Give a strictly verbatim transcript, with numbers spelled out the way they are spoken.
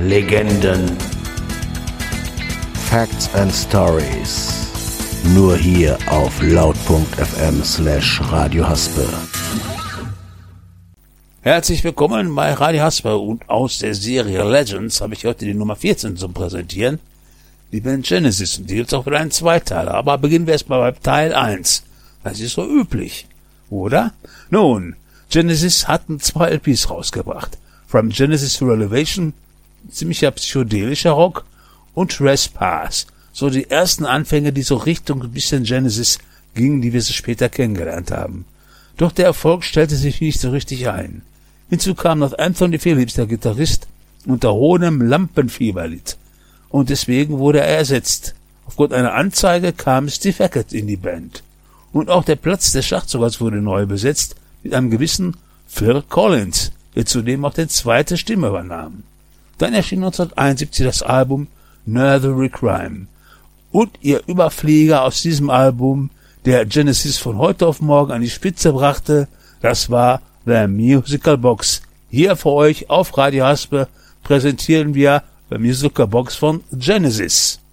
Legenden. Facts and Stories. Nur hier auf laut.fm slash Radio Haspe. Herzlich willkommen bei Radio Haspe und aus der Serie Legends habe ich heute die Nummer vierzehn zum Präsentieren. Die Band Genesis, und die gibt es auch wieder einen Zweiteiler, aber beginnen wir erstmal bei Teil eins. Das ist so üblich, oder? Nun, Genesis hatten zwei L Ps rausgebracht. From Genesis to Elevation, ziemlicher psychedelischer Rock, und Trespass, so die ersten Anfänge, die so Richtung ein bisschen Genesis gingen, die wir sie später kennengelernt haben. Doch der Erfolg stellte sich nicht so richtig ein. Hinzu kam noch Anthony Phillips, der Gitarrist, unter hohem Lampenfieber litt. Und deswegen wurde er ersetzt. Aufgrund einer Anzeige kam Steve Hackett in die Band. Und auch der Platz des Schlagzeugers wurde neu besetzt mit einem gewissen Phil Collins, der zudem auch die zweite Stimme übernahm. Dann erschien neunzehnhunderteinundsiebzig das Album Nursery Crime. Und ihr Überflieger aus diesem Album, der Genesis von heute auf morgen an die Spitze brachte, das war The Musical Box. Hier für euch auf Radio Haspe präsentieren wir The Musical Box von Genesis.